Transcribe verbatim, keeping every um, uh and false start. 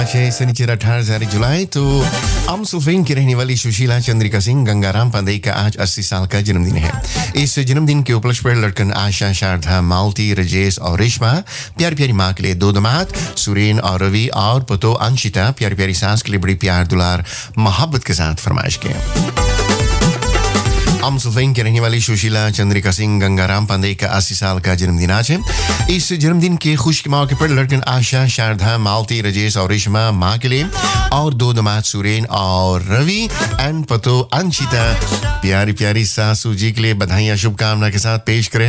आज है शनिचर अठारह जुलाई। तो अम सुल्फेन की रहने वाली सुशीला चंद्रिका सिंह गंगाराम पांडे का आज अस्सी साल का जन्मदिन है। इस जन्मदिन के उपलक्ष्य पर लड़कन आशा, शारदा, मालती, रजेश और रेशमा प्यारी प्यारी माँ के लिए दो दामाद सुरेन और रवि और पुतो अंशिता प्यारी प्यारी सास के लिए बड़ी प्यार दुलार मोहब्बत के साथ फरमाइश किया। अम सुल्फेन की रहने वाली सुशीला चंद्रिका सिंह गंगाराम पांडे का अस्सी साल का जन्मदिन आज है। इस जन्मदिन के खुश के मौके पर लड़कन आशा, शारदा, मालती, रजेश और रेशमा माँ के लिए और दो दामाद सुरेन और रवि एंड पतो अंशिता प्यारी प्यारी सासू जी के लिए बधाइयां शुभकामना के साथ पेश करें।